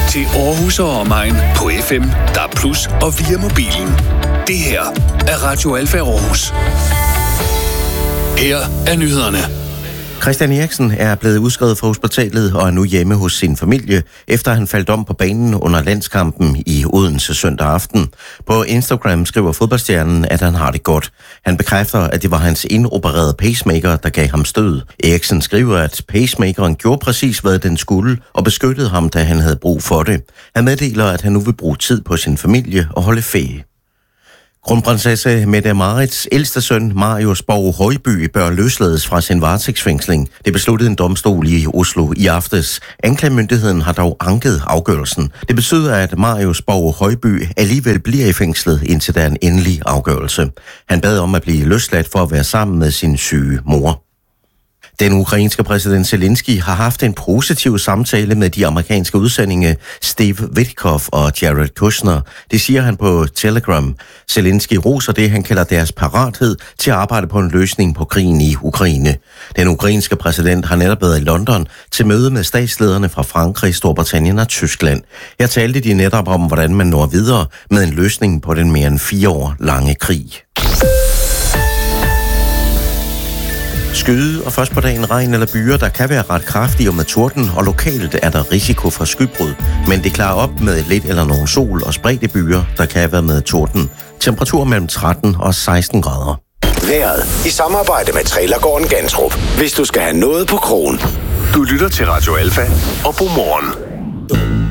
til Aarhus og omegn på FM, DAB+ og via mobilen. Det her er Radio Alfa Aarhus. Her er nyhederne. Christian Eriksen er blevet udskrevet fra hospitalet og er nu hjemme hos sin familie, efter han faldt om på banen under landskampen i Odense søndag aften. På Instagram skriver fodboldstjernen, at han har det godt. Han bekræfter, at det var hans indopererede pacemaker, der gav ham stød. Eriksen skriver, at pacemakeren gjorde præcis, hvad den skulle, og beskyttede ham, da han havde brug for det. Han meddeler, at han nu vil bruge tid på sin familie og holde ferie. Kronprinsesse Mette-Marits ældste søn, Marius Borg Højby, bør løslades fra sin varetægtsfængsling. Det besluttede en domstol i Oslo i aftes. Anklagemyndigheden har dog anket afgørelsen. Det betyder, at Marius Borg Højby alligevel bliver i fængslet, indtil der er en endelig afgørelse. Han bad om at blive løsladt for at være sammen med sin syge mor. Den ukrainske præsident Zelensky har haft en positiv samtale med de amerikanske udsendinge Steve Witkoff og Jared Kushner. Det siger han på Telegram. Zelensky roser det, han kalder deres parathed til at arbejde på en løsning på krigen i Ukraine. Den ukrainske præsident har netop været i London til møde med statslederne fra Frankrig, Storbritannien og Tyskland. Her talte de netop om, hvordan man når videre med en løsning på den mere end 4 år lange krig. Skyde og først på dagen regn eller byer, der kan være ret kraftige og med torden, og lokalt er der risiko for skybrud. Men det klarer op med lidt eller nogen sol og spredte byer, der kan være med torden. Temperatur mellem 13 og 16 grader. Vejret i samarbejde med Trailergården Gantrup. Hvis du skal have noget på krogen. Du lytter til Radio Alfa og Godmorgen.